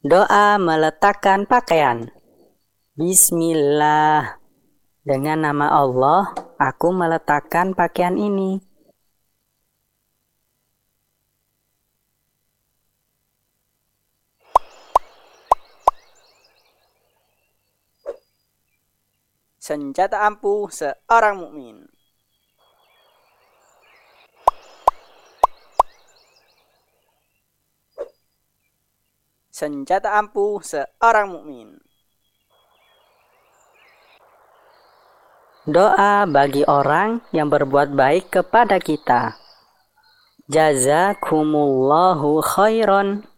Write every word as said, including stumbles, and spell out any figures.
Doa meletakkan pakaian. Bismillah. Dengan nama Allah, aku meletakkan pakaian ini. Senjata ampuh seorang mukmin. Senjata ampuh seorang mukmin. Doa bagi orang yang berbuat baik kepada kita. Jazakumullahu khairan.